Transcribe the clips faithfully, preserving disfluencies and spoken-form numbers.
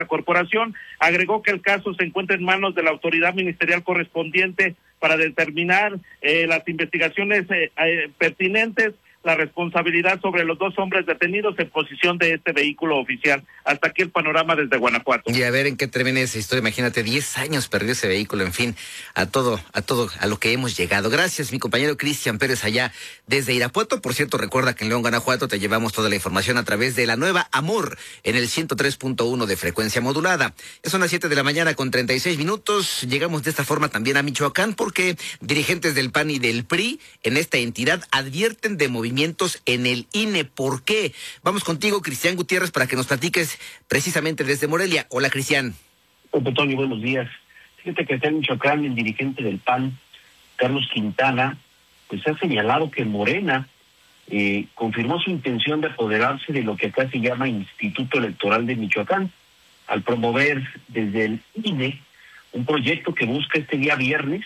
la corporación. Agregó que el caso se encuentra en manos de la autoridad ministerial correspondiente para determinar eh, las investigaciones eh, eh, pertinentes, la responsabilidad sobre los dos hombres detenidos en posición de este vehículo oficial. Hasta aquí el panorama desde Guanajuato. Y a ver en qué termina esa historia. Imagínate, diez años perdió ese vehículo, en fin, a todo, a todo, a lo que hemos llegado. Gracias, mi compañero Cristian Pérez, allá desde Irapuato. Por cierto, recuerda que en León, Guanajuato, te llevamos toda la información a través de la nueva Amor, en el ciento tres punto uno de frecuencia modulada. Son las siete de la mañana con treinta y seis minutos. Llegamos de esta forma también a Michoacán, porque dirigentes del P A N y del P R I en esta entidad advierten de movimientos en el I N E. ¿Por qué? Vamos contigo, Cristian Gutiérrez, para que nos platiques precisamente desde Morelia. Hola, Cristian. Pepe Toño, buenos días. Fíjate que está en Michoacán el dirigente del P A N, Carlos Quintana, pues ha señalado que Morena eh, confirmó su intención de apoderarse de lo que acá se llama Instituto Electoral de Michoacán, al promover desde el I N E un proyecto que busca este día viernes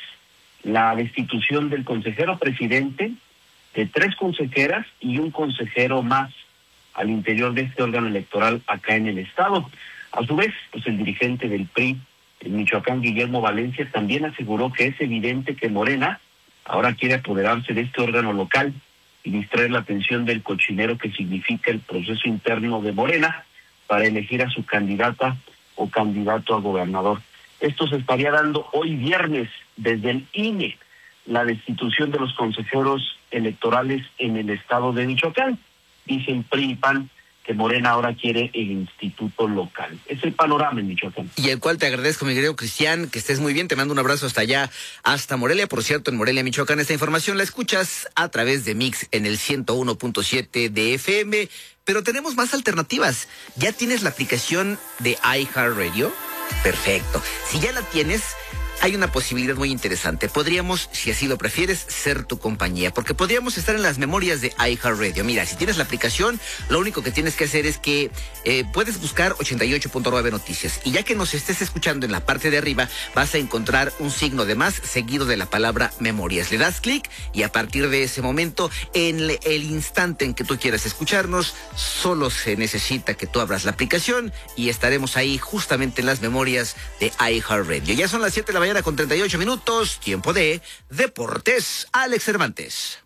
la destitución del consejero presidente, de tres consejeras y un consejero más al interior de este órgano electoral acá en el estado. A su vez, pues el dirigente del P R I en Michoacán, Guillermo Valencia, también aseguró que es evidente que Morena ahora quiere apoderarse de este órgano local y distraer la atención del cochinero que significa el proceso interno de Morena para elegir a su candidata o candidato a gobernador. Esto se estaría dando hoy viernes desde el I N E, la destitución de los consejeros electorales en el estado de Michoacán. Dicen P R I y P A N que Morena ahora quiere el instituto local. Es el panorama en Michoacán. Y el cual te agradezco, mi querido Cristian, que estés muy bien. Te mando un abrazo hasta allá, hasta Morelia. Por cierto, en Morelia, Michoacán, esta información la escuchas a través de Mix en el ciento uno punto siete de F M. Pero tenemos más alternativas. ¿Ya tienes la aplicación de iHeartRadio? Perfecto. Si ya la tienes, hay una posibilidad muy interesante. Podríamos, si así lo prefieres, ser tu compañía, porque podríamos estar en las memorias de iHeartRadio. Mira, si tienes la aplicación, lo único que tienes que hacer es que eh, puedes buscar ochenta y ocho punto nueve Noticias, y ya que nos estés escuchando, en la parte de arriba vas a encontrar un signo de más seguido de la palabra memorias. Le das clic y a partir de ese momento, en el instante en que tú quieras escucharnos, solo se necesita que tú abras la aplicación y estaremos ahí justamente en las memorias de iHeartRadio. Ya son las siete de la mañana con treinta y ocho minutos, tiempo de Deportes. Alex Cervantes.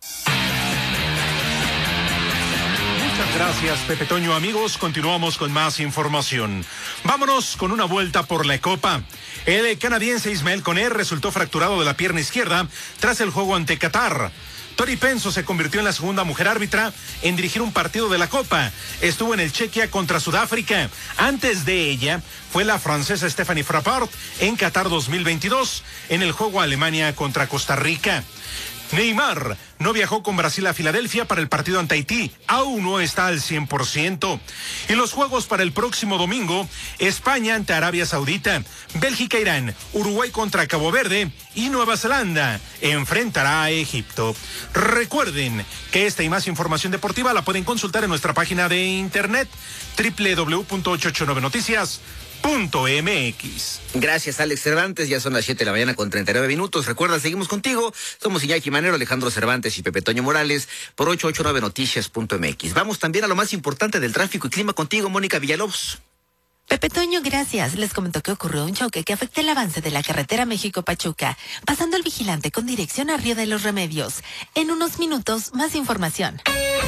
Muchas gracias, Pepe Toño. Amigos, continuamos con más información. Vámonos con una vuelta por la Copa. El canadiense Ismael Koner resultó fracturado de la pierna izquierda tras el juego ante Qatar. Tori Penso se convirtió en la segunda mujer árbitra en dirigir un partido de la Copa. Estuvo en el Chequia contra Sudáfrica. Antes de ella fue la francesa Stephanie Frappart en Qatar dos mil veintidós en el juego Alemania contra Costa Rica. Neymar no viajó con Brasil a Filadelfia para el partido ante Haití. Aún no está al cien por ciento. Y los juegos para el próximo domingo: España ante Arabia Saudita, Bélgica, Irán, Uruguay contra Cabo Verde y Nueva Zelanda enfrentará a Egipto. Recuerden que esta y más información deportiva la pueden consultar en nuestra página de internet doble u doble u doble u punto ochocientos ochenta y nueve noticias punto m x. Gracias, Alex Cervantes. Ya son las siete de la mañana con treinta y nueve minutos. Recuerda, seguimos contigo. Somos Iñaki Manero, Alejandro Cervantes y Pepe Toño Morales por ochocientos ochenta y nueve noticias punto m x. Vamos también a lo más importante del tráfico y clima contigo, Mónica Villalobos. Pepe Toño, gracias. Les comentó que ocurrió un choque que afecta el avance de la carretera México-Pachuca, pasando el vigilante con dirección a Río de los Remedios. En unos minutos, más información.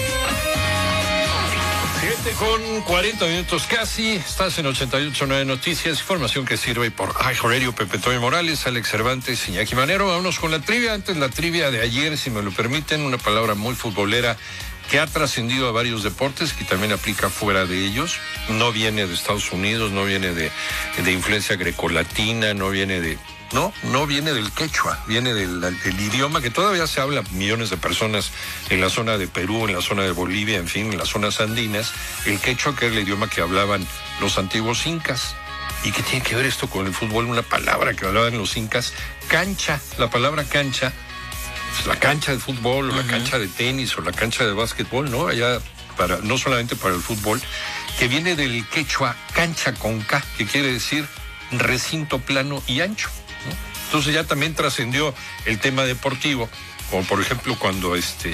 siete con cuarenta minutos casi, estás en ochenta y ocho punto nueve Noticias, información que sirve por iHeartRadio. Pepe Toño Morales, Alex Cervantes, Iñaki Manero. Vámonos con la trivia. Antes la trivia de ayer, si me lo permiten, una palabra muy futbolera que ha trascendido a varios deportes, que también aplica fuera de ellos. No viene de Estados Unidos, no viene de, de influencia grecolatina, no viene de... No, no viene del quechua, viene del, del idioma que todavía se habla millones de personas en la zona de Perú, en la zona de Bolivia, en fin, en las zonas andinas. El quechua, que es el idioma que hablaban los antiguos incas. ¿Y qué tiene que ver esto con el fútbol? Una palabra que hablaban los incas, cancha. La palabra cancha, pues la cancha de fútbol, o la uh-huh. cancha de tenis, o la cancha de básquetbol, ¿no? Allá, para, no solamente para el fútbol, que viene del quechua cancha con K, que quiere decir recinto plano y ancho. Entonces ya también trascendió el tema deportivo, como por ejemplo cuando este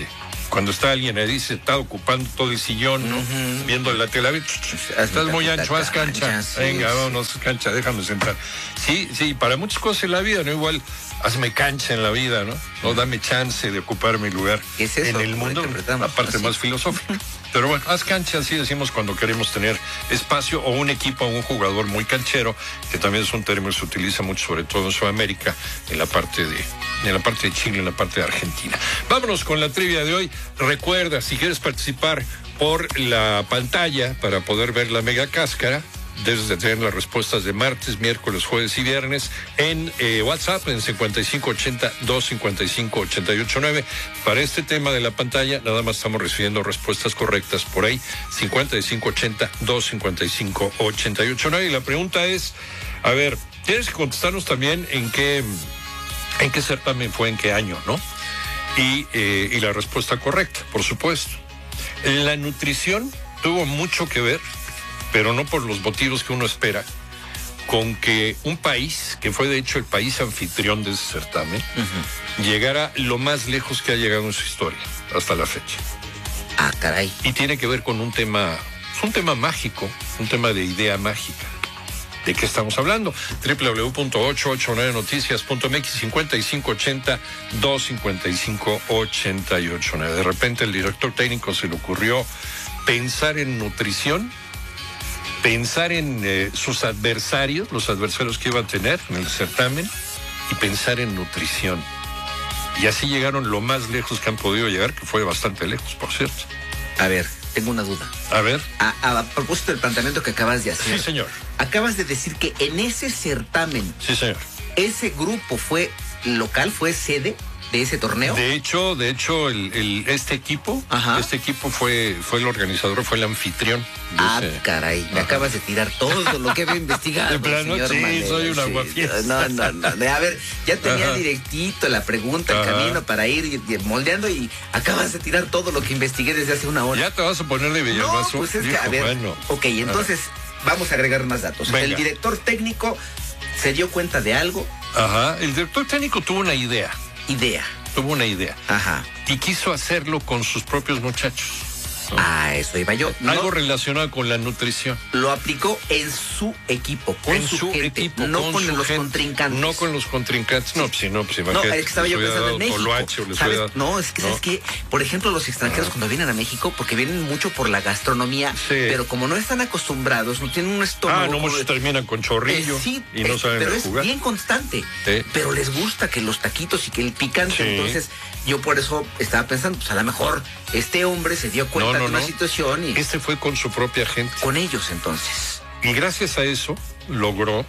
Cuando está alguien ahí, se está ocupando todo el sillón, ¿no? Uh-huh. Viendo la tele. Estás muy ancho, haz cancha. cancha sí, Venga, sí. vámonos, cancha, déjame sentar. Sí, sí, para muchas cosas en la vida, ¿no? Igual, hazme cancha en la vida, ¿no? O dame chance de ocupar mi lugar ¿Qué es eso? en el mundo. La parte así. Más filosófica. Pero bueno, haz cancha, así decimos cuando queremos tener espacio, o un equipo o un jugador muy canchero, que también es un término que se utiliza mucho, sobre todo en Sudamérica, en la parte de, en la parte de Chile, en la parte de Argentina. Vámonos con la trivia de hoy. Recuerda, si quieres participar por la pantalla para poder ver la mega cáscara, debes de tener las respuestas de martes, miércoles, jueves y viernes en eh, WhatsApp en cincuenta y cinco ochenta, doscientos cincuenta y cinco, ochenta y ocho nueve. Para este tema de la pantalla, nada más estamos recibiendo respuestas correctas por ahí, cincuenta y cinco ochenta, doscientos cincuenta y cinco, ochenta y ocho nueve. Y la pregunta es, a ver, tienes que contestarnos también en qué, en qué certamen fue, en qué año, ¿no? Y, eh, y la respuesta correcta, por supuesto. La nutrición tuvo mucho que ver, pero no por los motivos que uno espera, con que un país, que fue de hecho el país anfitrión de ese certamen, uh-huh. llegara lo más lejos que ha llegado en su historia, hasta la fecha. Ah, caray. Y tiene que ver con un tema, es un tema mágico, un tema de idea mágica. ¿De qué estamos hablando? doble u doble u doble u punto ochocientos ochenta y nueve noticias punto m x, cincuenta y cinco ochenta, doscientos cincuenta y cinco, ochenta y ocho nueve. De repente el director técnico se le ocurrió pensar en nutrición, pensar en eh, sus adversarios, los adversarios que iba a tener en el certamen, y pensar en nutrición. Y así llegaron lo más lejos que han podido llegar, que fue bastante lejos, por cierto. A ver, tengo una duda. A ver. A, a, a propósito del planteamiento que acabas de hacer. Sí, señor. Acabas de decir que en ese certamen, sí, señor, ese grupo fue local, fue sede de ese torneo. De hecho, de hecho, el, el este equipo, Ajá. este equipo fue, fue el organizador, fue el anfitrión. Ah, ese... caray, me Ajá. acabas de tirar todo lo que había investigado. De plano, señor sí, Manero, soy una sí. guapiesa. No, no, no. A ver, ya tenía Ajá. directito la pregunta, el Ajá. camino para ir moldeando, y acabas de tirar todo lo que investigué desde hace una hora. Ya te vas a poner de Villalbazo. No, pues es que, a ver, bueno. ok, entonces Ajá. vamos a agregar más datos. Venga. El director técnico se dio cuenta de algo. Ajá, el director técnico tuvo una idea. Idea. Tuvo una idea. Ajá. Y quiso hacerlo con sus propios muchachos. ¿no? Ah, eso iba yo. Algo no, relacionado con la nutrición. Lo aplicó en su equipo, con en su, su gente, equipo, no con, con su los gente, contrincantes. No con los contrincantes. Sí. No, pues si no, pues no, es que estaba yo pensando en México. H, ¿Sabes? No, es que, ¿sabes qué? Por ejemplo, los extranjeros ah. cuando vienen a México, porque vienen mucho por la gastronomía, sí. pero como no están acostumbrados, no tienen un estómago. Ah, no, muchos de... terminan con chorrillo eh, sí, y no eh, saben pero jugar. Es bien constante. Sí. Pero les gusta que los taquitos y que el picante, sí. entonces yo por eso estaba pensando, pues a lo mejor este hombre se dio cuenta no, no, de una no. situación y... Este fue con su propia gente. Con ellos, entonces. Y gracias a eso logró,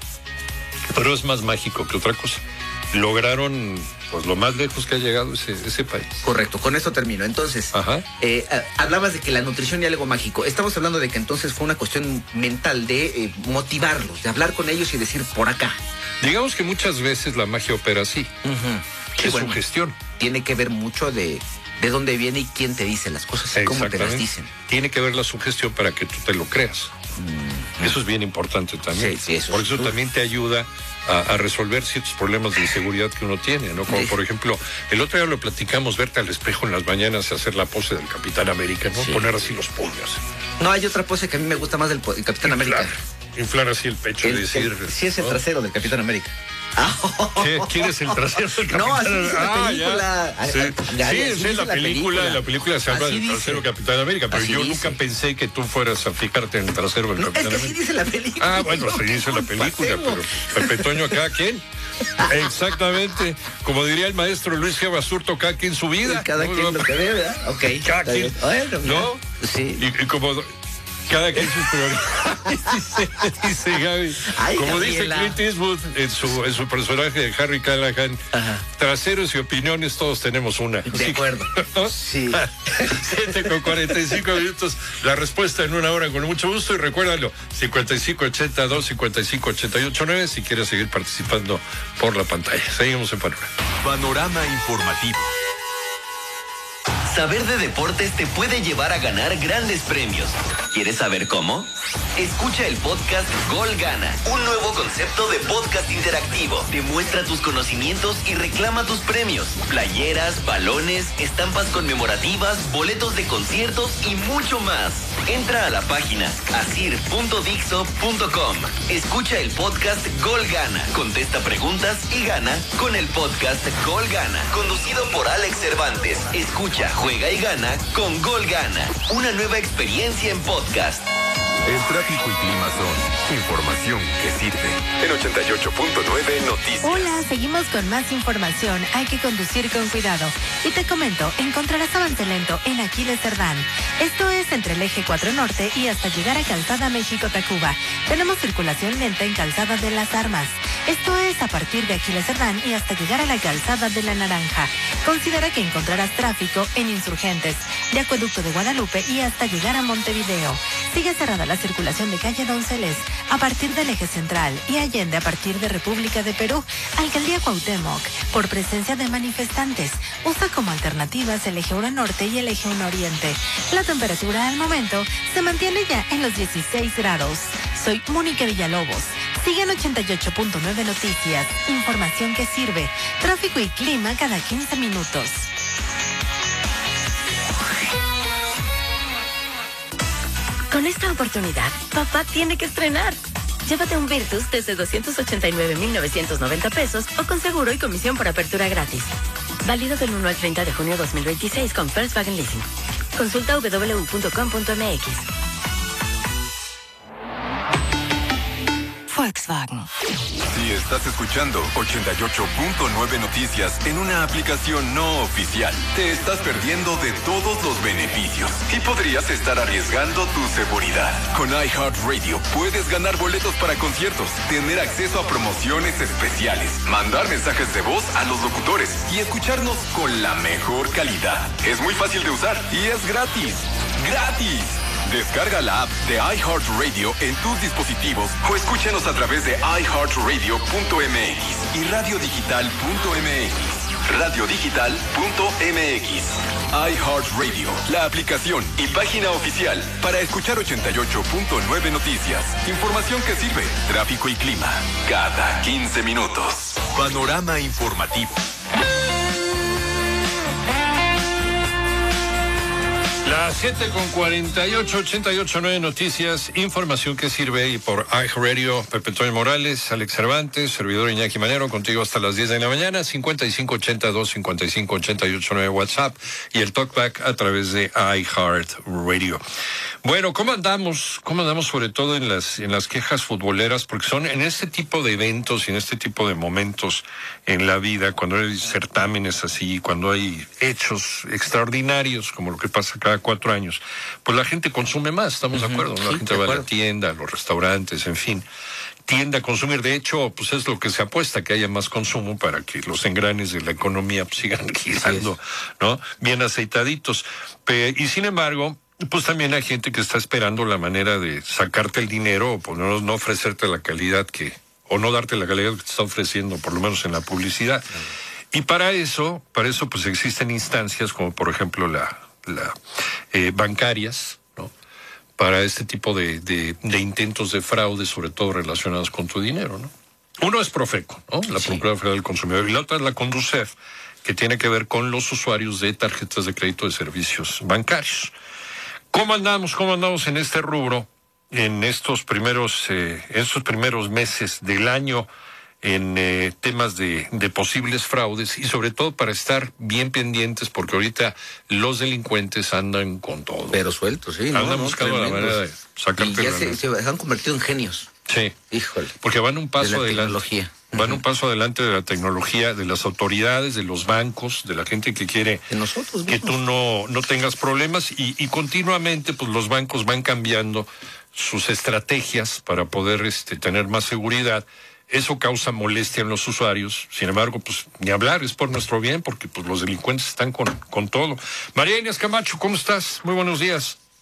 pero es más mágico que otra cosa, lograron pues lo más lejos que ha llegado ese, ese país. Correcto, con esto termino. Entonces, Ajá. Eh, hablabas de que la nutrición y algo mágico. Estamos hablando de que entonces fue una cuestión mental de eh, motivarlos, de hablar con ellos y decir por acá. Digamos que muchas veces la magia opera así. Uh-huh. Es bueno, sugestión. Tiene que ver mucho de, de dónde viene y quién te dice las cosas y cómo te las dicen. Tiene que ver la sugestión para que tú te lo creas. Uh-huh. Eso es bien importante también. Sí, sí, eso Por eso uh-huh. también te ayuda a, a resolver ciertos problemas de inseguridad que uno tiene, ¿no? Como sí. por ejemplo, el otro día lo platicamos, verte al espejo en las mañanas y hacer la pose del Capitán América, ¿no? Sí. Poner así los puños. No, hay otra pose que a mí me gusta más del el Capitán inflar, América. Inflar así el pecho el, y decir... El, sí es el ¿no? trasero del Capitán América. ¿Qué? ¿Quieres el trasero del Capitán? No, así dice la película. Ah, sí, sí, sí es la, la película. En la película se habla así del dice. trasero Capitán América, pero así yo dice. nunca pensé que tú fueras a fijarte en el trasero del no, Capitán es que América. Sí dice la película. Ah, bueno, así dice la película, pero Pepe Toño, cada quien. Exactamente. Como diría el maestro Luis G. Basurto, cada quien su vida. Y cada ¿no? quien lo que ve, ¿verdad? Ok. Cada quien. Bueno, ¿no? Sí. Y, y como... Cada quien sus prioridades, dice, dice Gaby. Ay, como Gabriela. dice Clint Eastwood en su, en su personaje de Harry Callahan, Ajá. traseros y opiniones todos tenemos una. De acuerdo. ¿No? Sí. siete con cuarenta y cinco minutos, la respuesta en una hora con mucho gusto y recuérdalo, cincuenta y cinco ochenta, dos cincuenta y cinco ochenta y ocho nueve si quieres seguir participando por la pantalla. Seguimos en Panorama. Panorama informativo. Saber de deportes te puede llevar a ganar grandes premios. ¿Quieres saber cómo? Escucha el podcast Gol Gana, un nuevo concepto de podcast interactivo. Demuestra tus conocimientos y reclama tus premios. Playeras, balones, estampas conmemorativas, boletos de conciertos y mucho más. Entra a la página asir punto dixo punto com. Escucha el podcast Gol Gana. Contesta preguntas y gana con el podcast Gol Gana. Conducido por Alex Cervantes. Escucha, juega y gana con Gol Gana. Una nueva experiencia en podcast. El tráfico y clima son información que sirve. En ochenta y ocho punto nueve Noticias. Hola, seguimos con más información. Hay que conducir con cuidado. Y te comento, encontrarás avance lento en Aquiles Cerdán. Esto es entre el eje cuatro Norte y hasta llegar a Calzada México-Tacuba. Tenemos circulación lenta en Calzada de las Armas. Esto es a partir de Aquiles Cerdán y hasta llegar a la Calzada de la Naranja. Considera que encontrarás tráfico en Insurgentes, de Acueducto de Guadalupe y hasta llegar a Montevideo. Sigue cerrada la circulación de calle Donceles a partir del eje central y Allende a partir de República de Perú, Alcaldía Cuauhtémoc, por presencia de manifestantes. Usa como alternativas el eje uno Norte y el eje uno Oriente. La temperatura al momento se mantiene ya en los dieciséis grados. Soy Mónica Villalobos. Sigue en ochenta y ocho punto nueve Noticias. Información que sirve. Tráfico y clima cada quince minutos. Con esta oportunidad, papá tiene que estrenar. Llévate un Virtus desde doscientos ochenta y nueve mil novecientos noventa pesos o con seguro y comisión por apertura gratis. Válido del uno al treinta de junio de dos mil veintiséis con Volkswagen Leasing. Consulta doble u doble u doble u punto com punto m x. Volkswagen. Si estás escuchando ochenta y ocho punto nueve Noticias en una aplicación no oficial, te estás perdiendo de todos los beneficios y podrías estar arriesgando tu seguridad. Con iHeartRadio puedes ganar boletos para conciertos, tener acceso a promociones especiales, mandar mensajes de voz a los locutores y escucharnos con la mejor calidad. Es muy fácil de usar y es gratis. ¡Gratis! Descarga la app de iHeartRadio en tus dispositivos o escúchanos a través de i heart radio punto m x y radio digital punto m x. radio digital punto m x. iHeartRadio, la aplicación y página oficial para escuchar ochenta y ocho punto nueve Noticias. Información que sirve, tráfico y clima, cada quince minutos. Panorama informativo. Las siete con cuarenta y ocho, ochenta y ocho punto nueve Noticias, información que sirve y por iHeartRadio, Pepe Toño Morales, Alex Cervantes, servidor Iñaki Manero, contigo hasta las diez de la mañana, cincuenta y cinco ochenta y dos, cincuenta y cinco ochenta y ocho nueve WhatsApp y el Talkback a través de iHeartRadio. Bueno, ¿cómo andamos? ¿Cómo andamos sobre todo en las, en las quejas futboleras? Porque son en este tipo de eventos y en este tipo de momentos en la vida, cuando hay certámenes así, cuando hay hechos extraordinarios, como lo que pasa cada cuatro años, pues la gente consume más, estamos uh-huh. de acuerdo, ¿no? La sí, gente va a la tienda, a los restaurantes, en fin, tiende a consumir. De hecho, pues es lo que se apuesta, que haya más consumo para que los engranes de la economía pues, sigan girando, ¿no? Bien aceitaditos. Pe- y sin embargo, pues también hay gente que está esperando la manera de sacarte el dinero o por lo menos no ofrecerte la calidad que, o no darte la calidad que te está ofreciendo, por lo menos en la publicidad. Uh-huh. Y para eso, para eso pues existen instancias como por ejemplo la La, eh, bancarias, ¿no? Para este tipo de, de, de intentos de fraude, sobre todo relacionados con tu dinero, ¿no? Uno es Profeco, ¿no? La sí. Procuraduría Federal del Consumidor, y la otra es la Conducef, que tiene que ver con los usuarios de tarjetas de crédito de servicios bancarios. ¿Cómo andamos? ¿Cómo andamos en este rubro en estos primeros, eh, estos primeros meses del año? En eh, temas de, de posibles fraudes y sobre todo para estar bien pendientes porque ahorita los delincuentes andan con todo. Pero sueltos, sí. Andan no, buscando no, la manera de sacarte y ya la se, se han convertido en genios. Sí. Híjole. Porque van un paso de la adelante. Tecnología. Van uh-huh. un paso adelante de la tecnología, de las autoridades, de los bancos, de la gente que quiere de nosotros que tú no, no tengas problemas y, y continuamente pues los bancos van cambiando sus estrategias para poder este, tener más seguridad. Eso causa molestia en los usuarios. Sin embargo, pues ni hablar, es por nuestro bien, porque pues los delincuentes están con, con todo. María Inés Camacho, ¿cómo estás? Muy buenos días.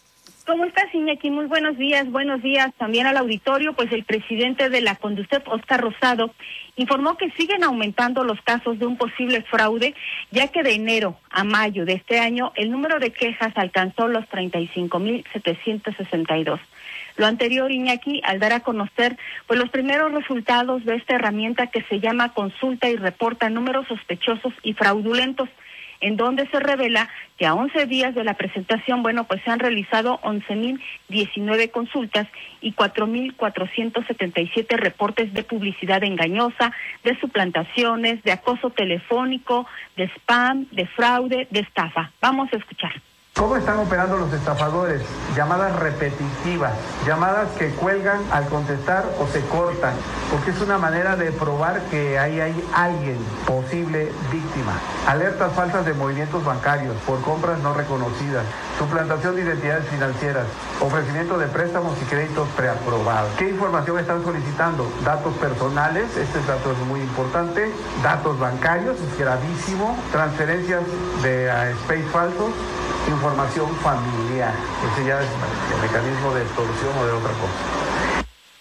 ¿Cómo estás, Iñaki? Muy buenos días, buenos días también al auditorio. Pues el presidente de la Conducef, Óscar Rosado, informó que siguen aumentando los casos de un posible fraude, ya que de enero a mayo de este año el número de quejas alcanzó los treinta y cinco mil setecientos sesenta y dos. Lo anterior, Iñaki, al dar a conocer pues los primeros resultados de esta herramienta que se llama Consulta y Reporta Números Sospechosos y Fraudulentos, en donde se revela que a once días de la presentación, bueno, pues se han realizado once mil diecinueve consultas y cuatro mil cuatrocientos setenta y siete reportes de publicidad engañosa, de suplantaciones, de acoso telefónico, de spam, de fraude, de estafa. Vamos a escuchar. ¿Cómo están operando los estafadores? Llamadas repetitivas, llamadas que cuelgan al contestar o se cortan, porque es una manera de probar que ahí hay alguien posible víctima. Alertas falsas de movimientos bancarios por compras no reconocidas, suplantación de identidades financieras, ofrecimiento de préstamos y créditos preaprobados. ¿Qué información están solicitando? Datos personales, este dato es muy importante, datos bancarios, es gravísimo, transferencias de uh, space falsos, información familiar. Ese ya es el mecanismo de extorsión o de otra cosa.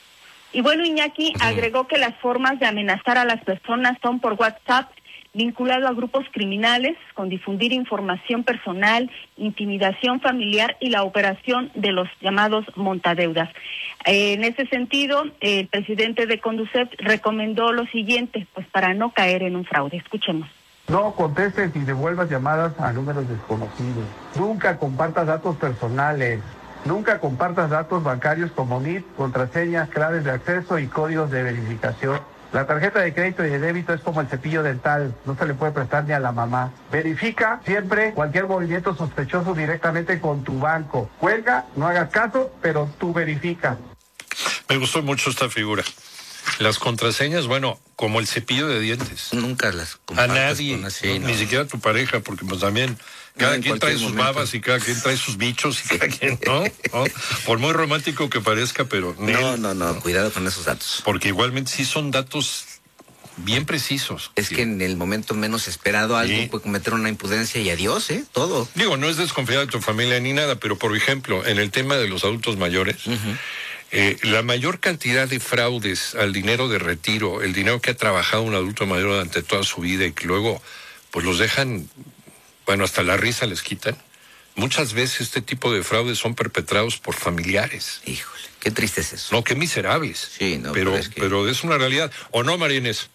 Y bueno, Iñaki agregó que las formas de amenazar a las personas son por WhatsApp, vinculado a grupos criminales, con difundir información personal, intimidación familiar y la operación de los llamados montadeudas. Eh, en ese sentido, el presidente de Conducef recomendó lo siguiente, pues para no caer en un fraude. Escuchemos. No contestes y devuelvas llamadas a números desconocidos. Nunca compartas datos personales. Nunca compartas datos bancarios como N I T, contraseñas, claves de acceso y códigos de verificación. La tarjeta de crédito y de débito es como el cepillo dental, no se le puede prestar ni a la mamá. Verifica siempre cualquier movimiento sospechoso directamente con tu banco. Cuelga, no hagas caso, pero tú verifica. Me gustó mucho esta figura. Las contraseñas, bueno, como el cepillo de dientes. Nunca las compartas a nadie, así, no, ni no. siquiera a tu pareja, porque pues también cada no, quien trae sus momento. babas y cada quien trae sus bichos y cada quien, ¿no? ¿no? Por muy romántico que parezca, pero... No, no, no, cuidado con esos datos. Porque igualmente sí son datos bien precisos. Es sí. que en el momento menos esperado alguien sí. puede cometer una imprudencia y adiós, ¿eh? Todo. Digo, no es desconfiar de tu familia ni nada, pero por ejemplo, en el tema de los adultos mayores... Uh-huh. Eh, la mayor cantidad de fraudes al dinero de retiro, el dinero que ha trabajado un adulto mayor durante toda su vida y que luego pues los dejan, bueno, hasta la risa les quitan. Muchas veces este tipo de fraudes son perpetrados por familiares. Híjole, qué triste es eso. No, qué miserables. Sí, no, pero, pero, es, que... pero es una realidad. ¿O no, María Inés?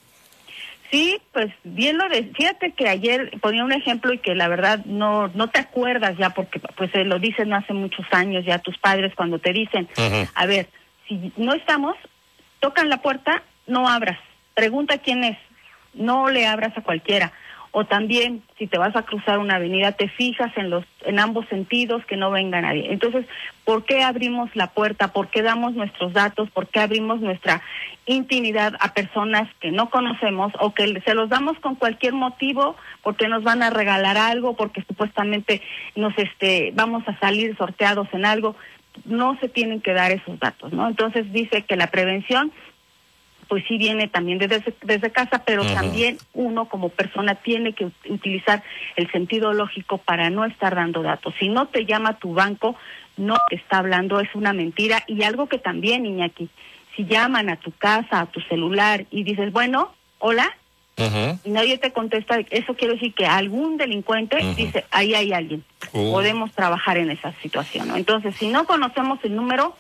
Sí, pues bien lo de, fíjate que ayer ponía un ejemplo y que la verdad no no te acuerdas ya porque pues lo dicen hace muchos años ya tus padres cuando te dicen, uh-huh. a ver, si no estamos, tocan la puerta, no abras, pregunta quién es, no le abras a cualquiera. O también, si te vas a cruzar una avenida, te fijas en los en ambos sentidos, que no venga nadie. Entonces, ¿por qué abrimos la puerta? ¿Por qué damos nuestros datos? ¿Por qué abrimos nuestra intimidad a personas que no conocemos o que se los damos con cualquier motivo? Porque nos van a regalar algo, porque supuestamente nos este vamos a salir sorteados en algo. No se tienen que dar esos datos, ¿no? Entonces, dice que la prevención pues sí viene también desde, desde casa, pero uh-huh. también uno como persona tiene que utilizar el sentido lógico para no estar dando datos. Si no te llama tu banco, no te está hablando, es una mentira. Y algo que también, Iñaki, si llaman a tu casa, a tu celular y dices, bueno, hola, uh-huh. y nadie te contesta, eso quiere decir que algún delincuente uh-huh. dice, ahí hay alguien. Uh. Podemos trabajar en esa situación, ¿no? Entonces, si no conocemos el número,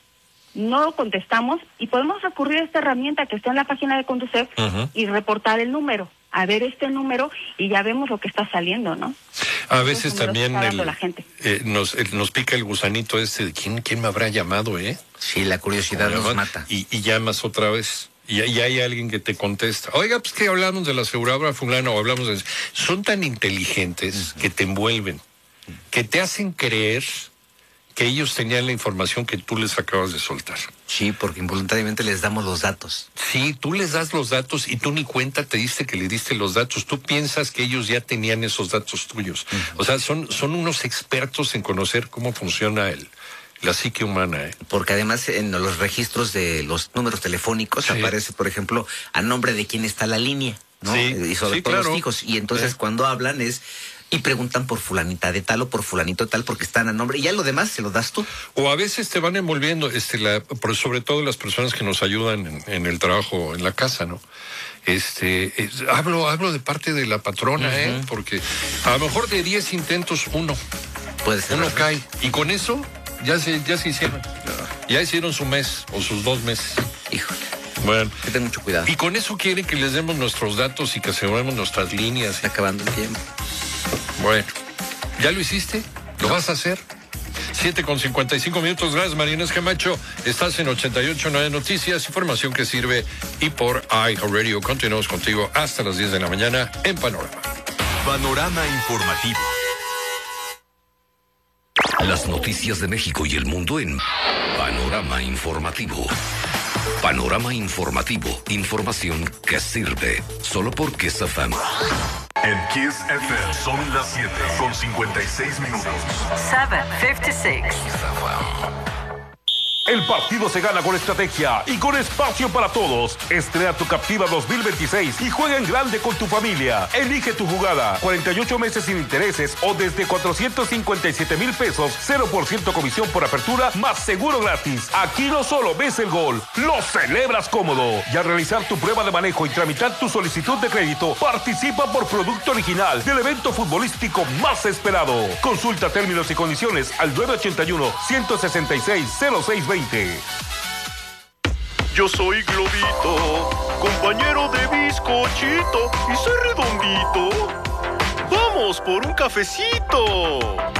no contestamos y podemos recurrir a esta herramienta que está en la página de Conducef uh-huh. y reportar el número, a ver este número y ya vemos lo que está saliendo, ¿no? A veces también el, la gente. Eh, nos, el, nos pica el gusanito este de quién, quién me habrá llamado, ¿eh? Sí, la curiosidad nos llaman, mata. Y, y llamas otra vez. Y, y hay alguien que te contesta. Oiga, pues que hablamos de la aseguradora fulana o hablamos de... Son tan inteligentes uh-huh. que te envuelven, uh-huh. que te hacen creer que ellos tenían la información que tú les acabas de soltar. Sí, porque involuntariamente les damos los datos. Sí, tú les das los datos y tú ni cuenta te diste que le diste los datos. Tú piensas que ellos ya tenían esos datos tuyos. Uh-huh. O sea, son, son unos expertos en conocer cómo funciona el, la psique humana. ¿eh? Porque además en los registros de los números telefónicos sí. aparece, por ejemplo, a nombre de quién está la línea, ¿no? Sí, y sobre sí, todo claro. los hijos. Y entonces sí. cuando hablan es... y preguntan por fulanita de tal o por fulanito de tal porque están a nombre y ya lo demás se lo das tú. O a veces te van envolviendo, este, la, sobre todo las personas que nos ayudan en, en el trabajo, en la casa, ¿no? Este, es, hablo, hablo de parte de la patrona, uh-huh. ¿eh? Porque a lo mejor de diez intentos, uno. Puede ser. Uno cae. Y con eso ya se, ya se hicieron. Ya hicieron su mes o sus dos meses. Híjole. Bueno. Que ten mucho cuidado. Y con eso quieren que les demos nuestros datos y que aseguremos nuestras líneas. Está acabando el tiempo. Bueno, ¿ya lo hiciste? ¿Lo no. vas a hacer? siete con cincuenta y cinco minutos. Gracias, Marínez Camacho. Estás en ochenta y ocho punto nueve Noticias, información que sirve. Y por iHeartRadio, continuamos contigo hasta las diez de la mañana en Panorama. Panorama informativo. Las noticias de México y el mundo en Panorama Informativo. Panorama Informativo. Información que sirve. Solo por Kiss F M. En Kiss F M son las siete con cincuenta y seis minutos. siete cincuenta y seis. El partido se gana con estrategia y con espacio para todos. Estrena tu Captiva dos mil veintiséis y juega en grande con tu familia. Elige tu jugada. cuarenta y ocho meses sin intereses o desde cuatrocientos cincuenta y siete mil pesos. cero por ciento comisión por apertura más seguro gratis. Aquí no solo ves el gol, lo celebras cómodo. Y al realizar tu prueba de manejo y tramitar tu solicitud de crédito, participa por producto original del evento futbolístico más esperado. Consulta términos y condiciones al nueve ochenta y uno, ciento sesenta y seis, cero seis veinte. Yo soy Globito, compañero de bizcochito y soy redondito. ¡Vamos por un cafecito!